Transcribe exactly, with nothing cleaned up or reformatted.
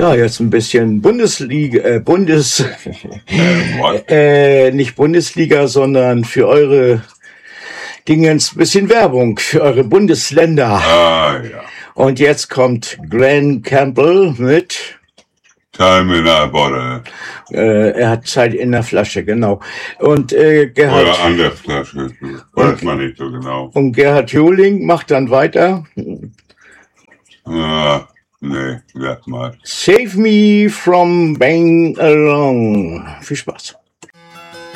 Ja, jetzt ein bisschen Bundesliga, äh, Bundes, äh, nicht Bundesliga, sondern für eure Dingens ein bisschen Werbung für eure Bundesländer. Ah, ja. Und jetzt kommt Glenn Campbell mit Time in a Bottle. Äh, er hat Zeit in der Flasche, genau. Und äh, Gerhard, Oder an der Flasche, weiß man nicht so genau. Und Gerhard Joling macht dann weiter. Ah, nee, lass mal. Save me from being alone. Viel Spaß.